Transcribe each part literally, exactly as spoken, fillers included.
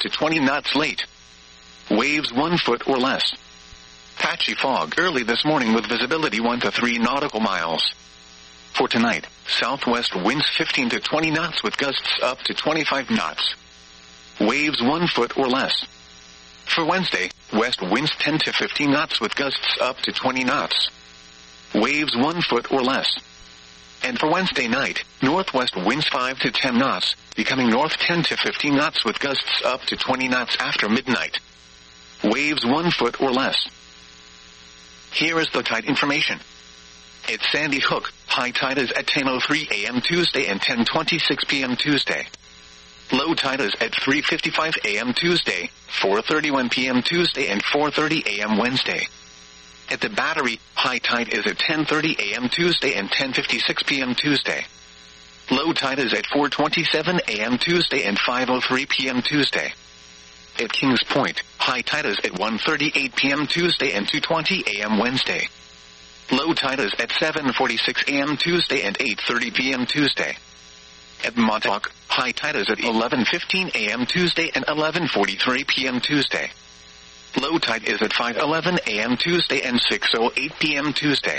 to twenty knots late. Waves one foot or less. Patchy fog early this morning with visibility one to three nautical miles. For tonight, southwest winds fifteen to twenty knots with gusts up to twenty-five knots. Waves one foot or less. For Wednesday, west winds ten to fifteen knots with gusts up to twenty knots. Waves one foot or less. And for Wednesday night, northwest winds five to ten knots, becoming north ten to fifteen knots with gusts up to twenty knots after midnight. Waves one foot or less. Here is the tide information. At Sandy Hook, high tide is at ten oh three a m Tuesday and ten twenty-six p m Tuesday. Low tide is at three fifty-five a m Tuesday, four thirty-one p m Tuesday and four thirty a m Wednesday. At the Battery, high tide is at ten thirty a m Tuesday and ten fifty-six p m Tuesday. Low tide is at four twenty-seven a m Tuesday and five oh three p m Tuesday. At Kings Point, high tide is at one thirty-eight p m Tuesday and two twenty a m Wednesday. Low tide is at seven forty-six a m Tuesday and eight thirty p m Tuesday. At Montauk, high tide is at eleven fifteen a m Tuesday and eleven forty-three p m Tuesday. Low tide is at five eleven a m Tuesday and six oh eight p m Tuesday.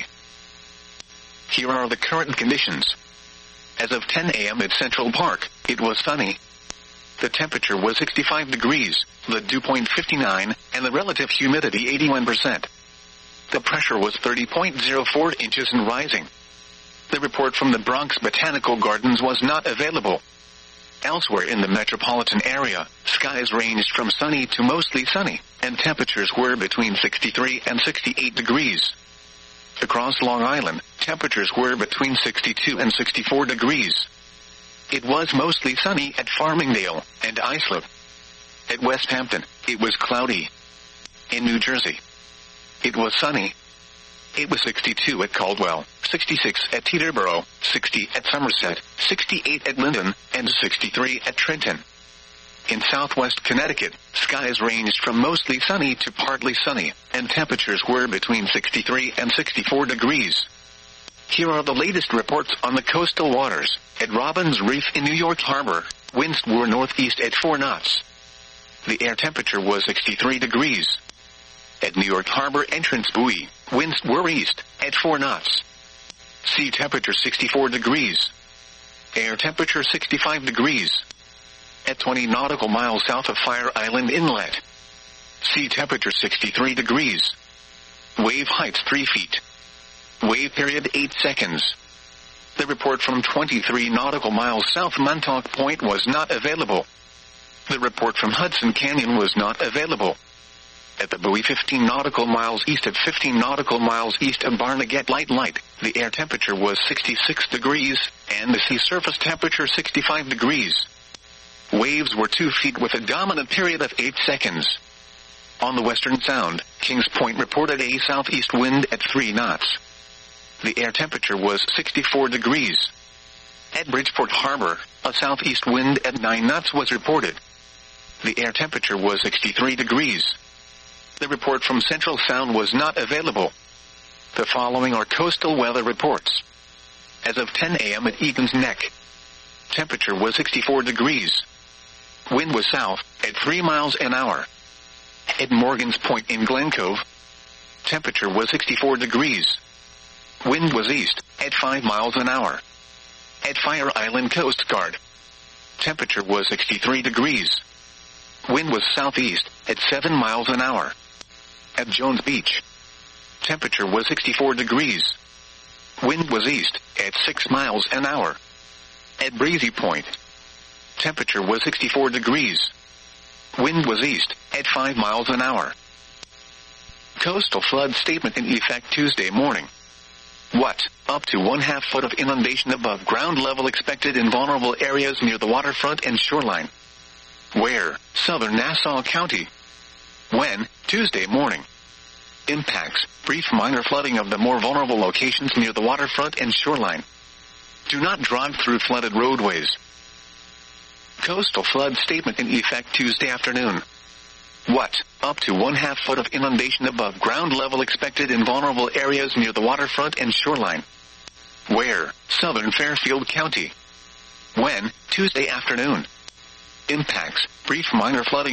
Here are the current conditions. As of ten a m at Central Park, it was sunny. The temperature was sixty-five degrees, the dew point fifty-nine, and the relative humidity eighty-one percent. The pressure was thirty point zero four inches and rising. The report from the Bronx Botanical Gardens was not available. Elsewhere in the metropolitan area, skies ranged from sunny to mostly sunny, and temperatures were between sixty-three and sixty-eight degrees. Across Long Island, temperatures were between sixty-two and sixty-four degrees. It was mostly sunny at Farmingdale and Islip. At West Hampton, it was cloudy. In New Jersey, it was sunny. It was sixty-two at Caldwell, sixty-six at Teterboro, sixty at Somerset, sixty-eight at Linden, and sixty-three at Trenton. In southwest Connecticut, skies ranged from mostly sunny to partly sunny, and temperatures were between sixty-three and sixty-four degrees. Here are the latest reports on the coastal waters. At Robbins Reef in New York Harbor, winds were northeast at four knots. The air temperature was sixty-three degrees. At New York Harbor Entrance Buoy, winds were east at four knots. Sea temperature sixty-four degrees. Air temperature sixty-five degrees. At twenty nautical miles south of Fire Island Inlet. Sea temperature sixty-three degrees. Wave height three feet. Wave period eight seconds. The report from twenty-three nautical miles south Montauk Point was not available. The report from Hudson Canyon was not available. At the buoy fifteen nautical miles east of fifteen nautical miles east of Barnegat Light Light, the air temperature was sixty-six degrees, and the sea surface temperature sixty-five degrees. Waves were two feet with a dominant period of eight seconds. On the Western Sound, Kings Point reported a southeast wind at three knots. The air temperature was sixty-four degrees. At Bridgeport Harbor, a southeast wind at nine knots was reported. The air temperature was sixty-three degrees. The report from Central Sound was not available. The following are coastal weather reports. As of ten a m at Egan's Neck, temperature was sixty-four degrees. Wind was south at three miles an hour. At Morgan's Point in Glen Cove, temperature was sixty-four degrees. Wind was east at five miles an hour. At Fire Island Coast Guard, temperature was sixty-three degrees. Wind was southeast at seven miles an hour. At Jones Beach, temperature was sixty-four degrees. Wind was east at six miles an hour. At Breezy Point, temperature was sixty-four degrees. Wind was east at five miles an hour. Coastal flood statement in effect Tuesday morning. What? Up to one half foot of inundation above ground level expected in vulnerable areas near the waterfront and shoreline. Where? Southern Nassau County. When? Tuesday morning. Impacts: brief minor flooding of the more vulnerable locations near the waterfront and shoreline. Do not drive through flooded roadways. Coastal flood statement in effect Tuesday afternoon. What? Up to one half foot of inundation above ground level expected in vulnerable areas near the waterfront and shoreline. Where? Southern Fairfield County. When? Tuesday afternoon. Impacts: brief minor flooding